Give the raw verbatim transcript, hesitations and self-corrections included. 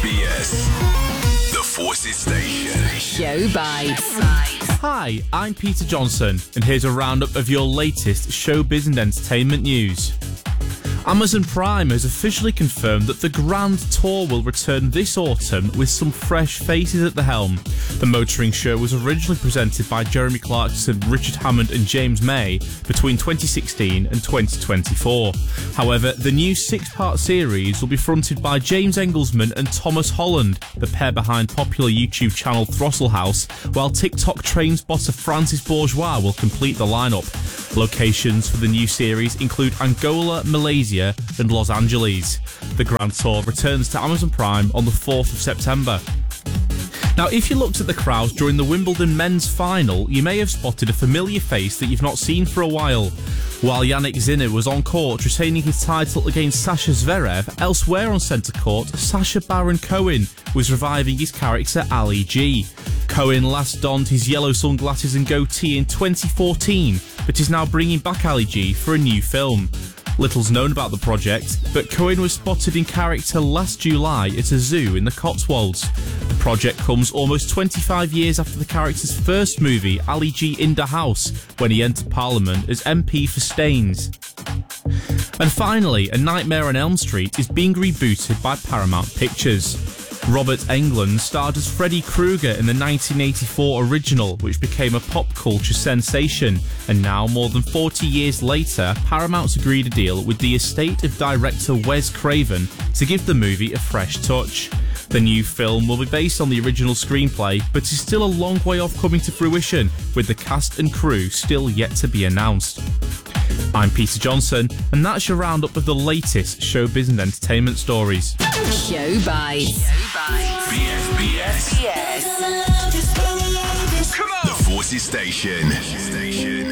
B S, the Forces Station. Show Bites. Hi, I'm Peter Johnson, and here's a roundup of your latest showbiz and entertainment news. Amazon Prime has officially confirmed that the Grand Tour will return this autumn with some fresh faces at the helm. The motoring show was originally presented by Jeremy Clarkson, Richard Hammond and James May between twenty sixteen and twenty twenty-four. However, the new six-part series will be fronted by James Engelsman and Thomas Holland, the pair behind popular YouTube channel Throttle House, while TikTok train spotter Francis Bourgeois will complete the lineup. Locations for the new series include Angola, Malaysia and Los Angeles. The Grand Tour returns to Amazon Prime on the fourth of September. Now, if you looked at the crowd during the Wimbledon men's final, you may have spotted a familiar face that you've not seen for a while. While Yannick Sinner was on court retaining his title against Sasha Zverev, elsewhere on centre court, Sacha Baron Cohen was reviving his character Ali G. Cohen last donned his yellow sunglasses and goatee in twenty fourteen, but is now bringing back Ali G for a new film. Little's known about the project, but Cohen was spotted in character last July at a zoo in the Cotswolds. The project comes almost twenty-five years after the character's first movie, Ali G in the House, when he entered Parliament as M P for Staines. And finally, A Nightmare on Elm Street is being rebooted by Paramount Pictures. Robert Englund starred as Freddy Krueger in the nineteen eighty-four original, which became a pop culture sensation. And now, more than forty years later, Paramount's agreed a deal with the estate of director Wes Craven to give the movie a fresh touch. The new film will be based on the original screenplay, but is still a long way off coming to fruition, with the cast and crew still yet to be announced. I'm Peter Johnson, and that's your roundup of the latest showbiz and entertainment stories. Show Bites. B S B S. B S. Come on! The Forces Station.